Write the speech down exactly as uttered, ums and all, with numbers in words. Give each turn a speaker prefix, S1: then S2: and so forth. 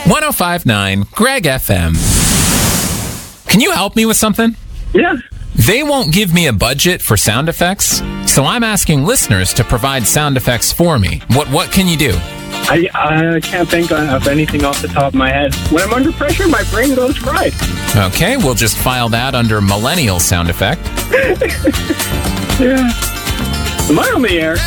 S1: one oh five point nine Greg F M. Can you help me with something?
S2: Yeah.
S1: They won't give me a budget for sound effects, so I'm asking listeners to provide sound effects for me. What what can you do?
S2: I, I can't think of anything off the top of my head. When I'm under pressure, my brain goes fried.
S1: Okay, we'll just file that under millennial sound effect.
S2: Yeah. Am I on the air?